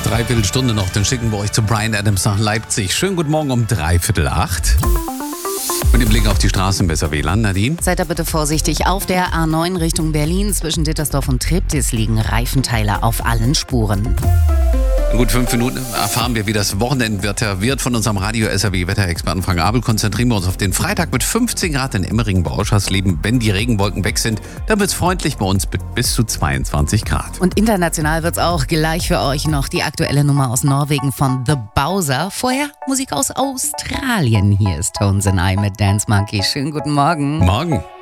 Dreiviertelstunde noch, dann schicken wir euch zu Bryan Adams nach Leipzig. Schönen guten Morgen um 7:45. Mit dem Blick auf die Straßen besser WLAN, Nadine. Seid da bitte vorsichtig. Auf der A9 Richtung Berlin zwischen Dittersdorf und Treptis liegen Reifenteile auf allen Spuren. In gut 5 Minuten erfahren wir, wie das Wochenendwetter wird. Von unserem Radio-SAW-Wetterexperten Frank Abel konzentrieren wir uns auf den Freitag mit 15 Grad in Emmeringen bei Oschersleben. Wenn die Regenwolken weg sind, dann wird es freundlich bei uns mit bis zu 22 Grad. Und international wird es auch gleich für euch noch die aktuelle Nummer aus Norwegen von The Bowser. Vorher Musik aus Australien. Hier ist Tones and I mit Dance Monkey. Schönen guten Morgen. Morgen.